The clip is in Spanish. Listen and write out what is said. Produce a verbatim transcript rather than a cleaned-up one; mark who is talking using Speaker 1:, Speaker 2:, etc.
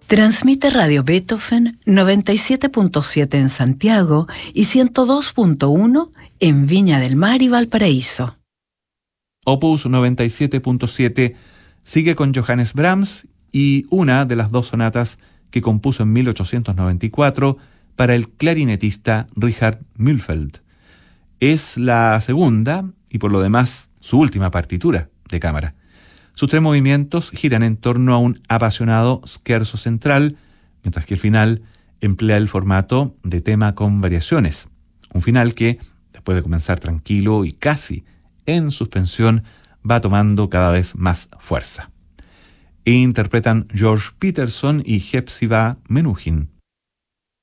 Speaker 1: Transmite Radio Beethoven noventa y siete punto siete en Santiago y ciento dos punto uno en Viña del Mar y Valparaíso.
Speaker 2: Opus noventa y siete punto siete sigue con Johannes Brahms y una de las dos sonatas que compuso en mil ochocientos noventa y cuatro para el clarinetista Richard Mühlfeld. Es la segunda y por lo demás su última partitura de cámara. Sus tres movimientos giran en torno a un apasionado scherzo central, mientras que el final emplea el formato de tema con variaciones. Un final que, después de comenzar tranquilo y casi en suspensión, va tomando cada vez más fuerza. E interpretan George Peterson y Hepzibah Menuhin.